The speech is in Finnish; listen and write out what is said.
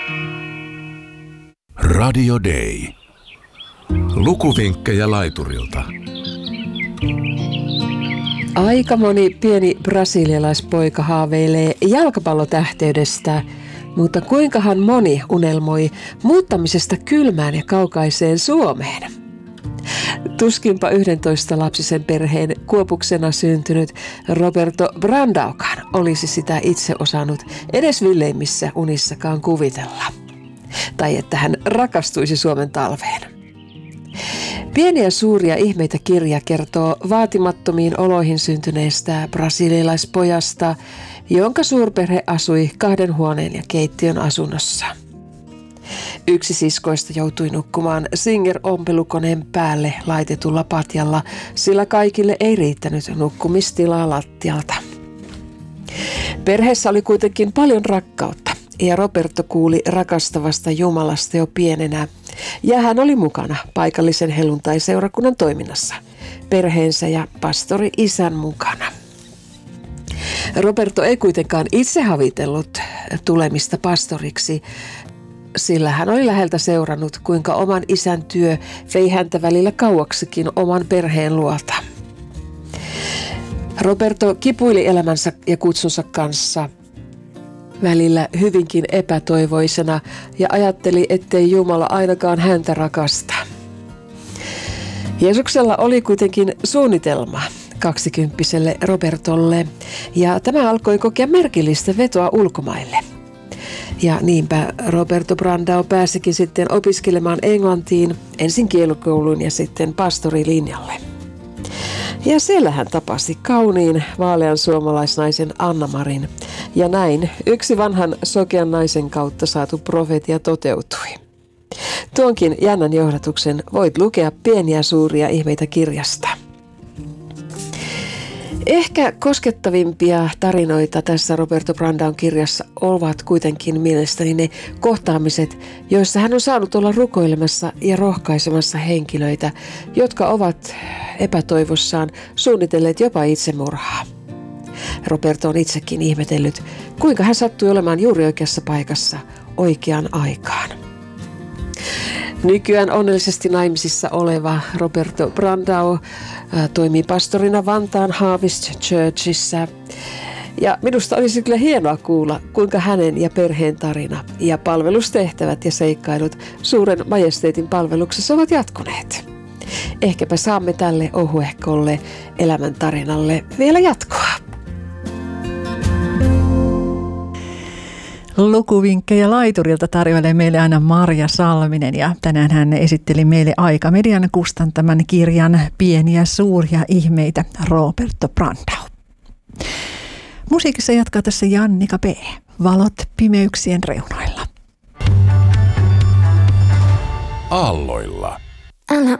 Radio Day. Lukuvinkkejä laiturilta. Aika moni pieni brasilialaispoika haaveilee jalkapallotähteydestä, mutta kuinkahan moni unelmoi muuttamisesta kylmään ja kaukaiseen Suomeen? Tuskinpa 11-lapsisen perheen Kuopuksena syntynyt Roberto Brandaukaan olisi sitä itse osannut edes villeimmissä unissakaan kuvitella. Tai että hän rakastuisi Suomen talveen. Pieniä ja suuria ihmeitä -kirja kertoo vaatimattomiin oloihin syntyneestä brasilialaispojasta, jonka suurperhe asui 2 huoneen ja keittiön asunnossa. Yksi siskoista joutui nukkumaan Singer-ompelukoneen päälle laitetulla patjalla, sillä kaikille ei riittänyt nukkumistilaa lattialta. Perheessä oli kuitenkin paljon rakkautta, ja Roberto kuuli rakastavasta Jumalasta jo pienenä, ja hän oli mukana paikallisen helluntaiseurakunnan toiminnassa, perheensä ja pastori isän mukana. Roberto ei kuitenkaan itse havitellut tulemista pastoriksi, sillä hän oli läheltä seurannut, kuinka oman isän työ vei häntä välillä kauaksikin oman perheen luota. Roberto kipuili elämänsä ja kutsunsa kanssa, välillä hyvinkin epätoivoisena, ja ajatteli, ettei Jumala ainakaan häntä rakasta. Jeesuksella oli kuitenkin suunnitelma 20-vuotiaalle Robertolle, ja tämä alkoi kokea merkillistä vetoa ulkomaille. Ja niinpä Roberto Brandao pääsikin sitten opiskelemaan englantiin, ensin kielikouluun ja sitten pastorilinjalle. Ja siellä hän tapasi kauniin vaalean suomalaisnaisen Anna-Marin, ja näin yksi vanhan sokean naisen kautta saatu profeetia toteutui. Tuonkin jännän johdatuksen voit lukea Pieniä suuria ihmeitä -kirjasta. Ehkä koskettavimpia tarinoita tässä Roberto Brandaun kirjassa ovat kuitenkin mielestäni ne kohtaamiset, joissa hän on saanut olla rukoilemassa ja rohkaisemassa henkilöitä, jotka ovat epätoivossaan suunnitelleet jopa itsemurhaa. Roberto on itsekin ihmetellyt, kuinka hän sattui olemaan juuri oikeassa paikassa oikeaan aikaan. Nykyään onnellisesti naimisissa oleva Roberto Brandao toimii pastorina Vantaan Harvest Churchissa. Ja minusta olisi kyllä hienoa kuulla, kuinka hänen ja perheen tarina ja palvelustehtävät ja seikkailut suuren majesteetin palveluksessa ovat jatkuneet. Ehkäpä saamme tälle ohuehkolle elämäntarinalle vielä jatkoa. Lukuvinkkejä laiturilta tarjoilee meille aina Marja Salminen, ja tänään hän esitteli meille Aika-median kustantaman kirjan Pieniä suuria ihmeitä Roberto Brandao. Musiikissa jatkaa tässä Jannika B. Valot pimeyksien reunoilla. Aalloilla. Älä